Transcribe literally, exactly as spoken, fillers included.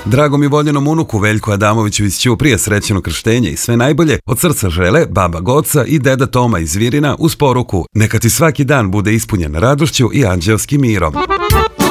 Dragom i voljenom unuku Veljku Adamoviću iz Ćuprije srećeno krštenje i sve najbolje od srca žele baba Goca i deda Toma iz Virina uz poruku: neka ti svaki dan bude ispunjen radošću i anđelskim mirom.